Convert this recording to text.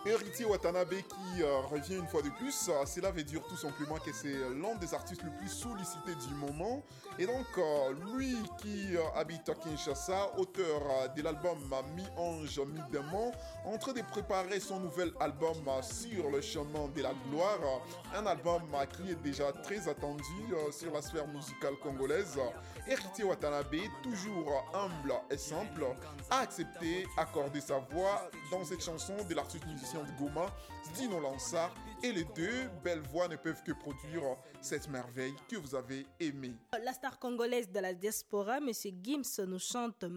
Héritier Watanabe qui revient une fois de plus, cela veut dire tout simplement que c'est l'un des artistes les plus sollicités du moment. Et donc, lui qui habite à Kinshasa, auteur de l'album Mi-Ange, Mi-Démon, en train de préparer son nouvel album sur le chemin de la gloire. Un album qui est déjà très attendu sur la sphère musicale congolaise. Héritier Watanabe, toujours humble et simple, a accepté d'accorder sa voix dans cette chanson de l'artiste musicien de Goma, Dino Lansar, et les deux belles voix ne peuvent que produire cette merveille que vous avez aimée. La star congolaise de la diaspora, M. Gims, nous chante